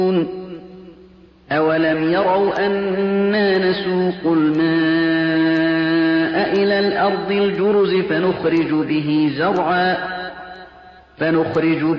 أَوَلَمْ يَرَوْا أَنَّا نَسُوقُ الْمَاءَ إِلَى الْأَرْضِ الْجُرُزِ فَنُخْرِجُ